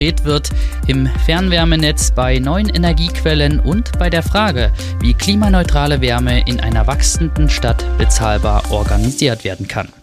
wird im Fernwärmenetz, bei neuen Energiequellen und bei der Frage, wie klimaneutrale Wärme in einer wachsenden Stadt bezahlbar organisiert werden kann.